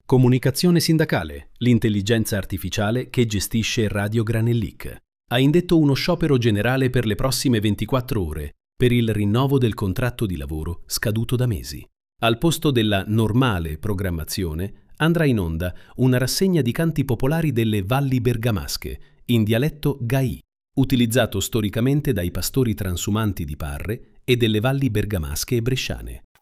Comunicazione sindacale, l'intelligenza artificiale che gestisce Radio Granellic. Ha indetto uno sciopero generale per le prossime 24 ore per il rinnovo del contratto di lavoro scaduto da mesi. Al posto della normale programmazione andrà in onda una rassegna di canti popolari delle valli bergamasche, in dialetto gaì, utilizzato storicamente dai pastori transumanti di Parre e delle valli bergamasche e bresciane.